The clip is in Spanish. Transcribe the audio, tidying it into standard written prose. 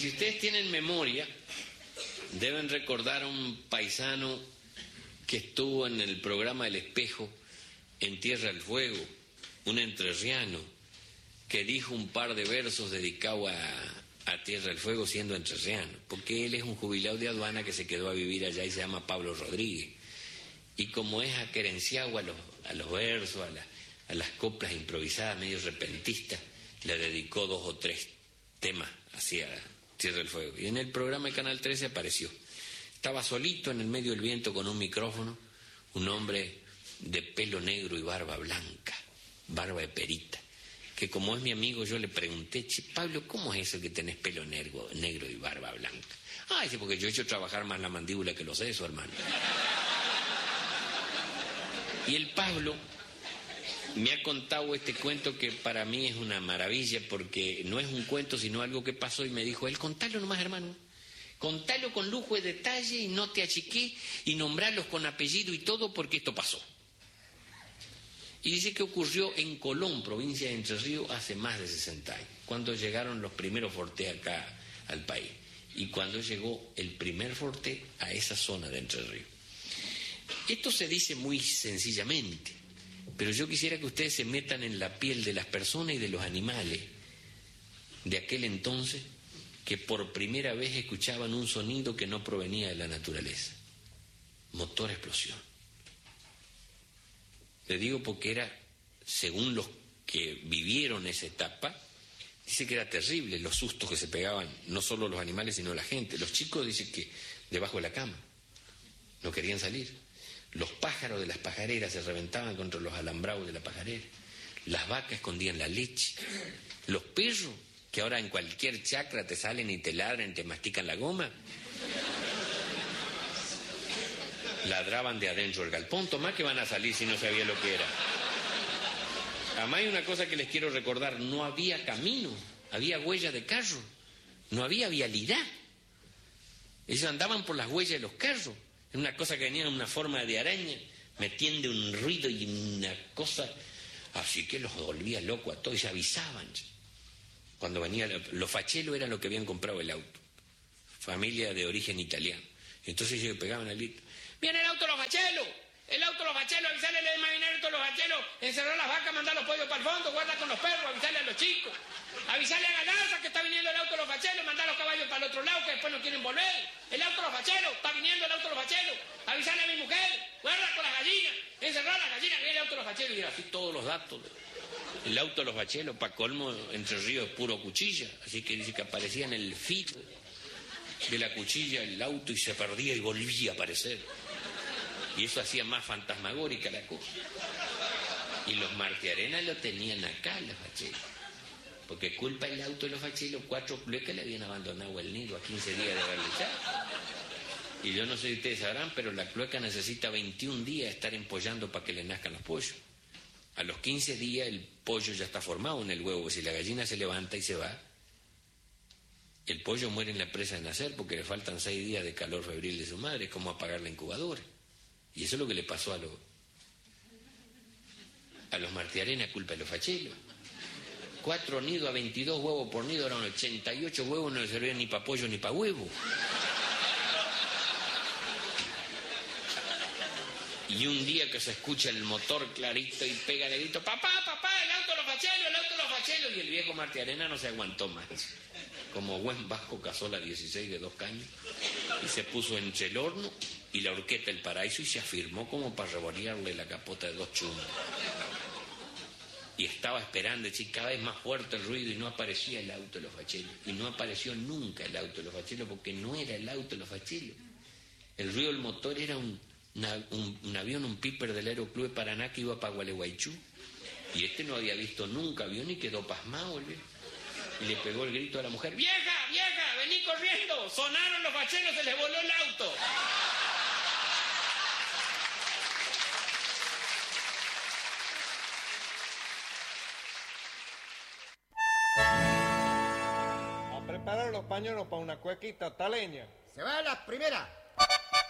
si ustedes tienen memoria, deben recordar a un paisano que estuvo en el programa El Espejo, en Tierra del Fuego, un entrerriano, que dijo un par de versos dedicados a Tierra del Fuego siendo entrerriano, porque él es un jubilado de aduana que se quedó a vivir allá y se llama Pablo Rodríguez. Y como es aquerenciado a los versos, a las coplas improvisadas, medio repentistas, le dedicó 2 o 3 temas hacia Tierra del Fuego. Y en el programa de Canal 13 apareció. Estaba solito en el medio del viento con un micrófono, un hombre de pelo negro y barba blanca, barba de perita, que como es mi amigo yo le pregunté, che, Pablo, ¿cómo es eso que tenés pelo negro y barba blanca? Ah, dice, porque yo he hecho trabajar más la mandíbula que los sesos, hermano. Y el Pablo me ha contado este cuento que para mí es una maravilla, porque no es un cuento sino algo que pasó, y me dijo él, contalo nomás, hermano, contalo con lujo de detalle y no te achiqué, y nombralos con apellido y todo, porque esto pasó. Y dice que ocurrió en Colón, provincia de Entre Ríos, hace más de 60 años, cuando llegaron los primeros fortés acá al país, y cuando llegó el primer forté a esa zona de Entre Ríos. Esto se dice muy sencillamente, pero yo quisiera que ustedes se metan en la piel de las personas y de los animales de aquel entonces, que por primera vez escuchaban un sonido que no provenía de la naturaleza: motor explosión. Le digo porque era, según los que vivieron esa etapa, dice que era terrible los sustos que se pegaban, no solo los animales sino la gente. Los chicos dicen que debajo de la cama no querían salir. Los pájaros de las pajareras se reventaban contra los alambrados de la pajarera. Las vacas escondían la leche. Los perros, que ahora en cualquier chacra te salen y te ladran, te mastican la goma, ladraban de adentro del galpón. Tomás, que van a salir si no sabía lo que era. Además hay una cosa que les quiero recordar: no había camino, había huella de carro, no había vialidad. Ellos andaban por las huellas de los carros. Era una cosa que venía en una forma de araña, metiendo un ruido y una cosa, así que los volvía loco a todos, y se avisaban. Cuando venía, los fachelos eran los que habían comprado el auto, familia de origen italiano. Entonces ellos pegaban al grito: ¡viene el auto de los fachelos! ¡El auto de los fachelos! ¡Avisarle al marinero de los fachelos! ¡Encerrar las vacas, mandar los pollos para el fondo! ¡Guarda con los perros! ¡Avisarle a los chicos! ¡Avisarle a Galarza que está viniendo el auto de los fachelos! ¡Mandar los caballos para el otro lado que después no quieren volver! ¡El auto de los fachelos! ¡Está viniendo el auto de los fachelos! ¡Avisarle a mi mujer! ¡Guarda con las gallinas! ¡Encerrar las gallinas que viene el auto de los fachelos! Y era así todos los datos. El auto de los fachelos, para colmo, Entre Ríos es puro cuchilla. Así que dice que aparecía en el filo de la cuchilla el auto y se perdía y volvía a aparecer. Y eso hacía más fantasmagórica la cosa. Y los Martiarenas lo tenían acá, los fachelos. Porque culpa el auto de los fachelos, 4 cluecas le habían abandonado el nido a 15 días de haberle echado. Y yo no sé si ustedes sabrán, pero la clueca necesita 21 días estar empollando para que le nazcan los pollos. A los 15 días el pollo ya está formado en el huevo. Si la gallina se levanta y se va, el pollo muere en la presa de nacer porque le faltan 6 días de calor febril de su madre. Es como apagar la incubadora. Y eso es lo que le pasó a los Martiarenas, culpa de los fachelos. 4 nidos a 22 huevos por nido, eran 88 huevos, no le servían ni para pollo ni para huevo. Y un día que se escucha el motor clarito y pega el grito: papá, papá, el auto de los fachelos, el auto de los fachelos. Y el viejo Martiarena no se aguantó más. Como buen vasco cazó la 16 de 2 caños y se puso entre el horno y la horqueta del paraíso y se afirmó como para revolearle la capota de 2 chumbos. Y estaba esperando, cada vez más fuerte el ruido, y no aparecía el auto de los fachelos. Y no apareció nunca el auto de los fachelos, porque no era el auto de los fachelos. El ruido del motor era un avión, un Piper del Aeroclub de Paraná que iba para Gualeguaychú. Y este no había visto nunca avión y quedó pasmado el viejo. Y le pegó el grito a la mujer: ¡vieja, vieja, vení corriendo! ¡Sonaron los fachelos, se les voló el auto! A preparar los pañuelos para una cuequita taleña. Se va la primera.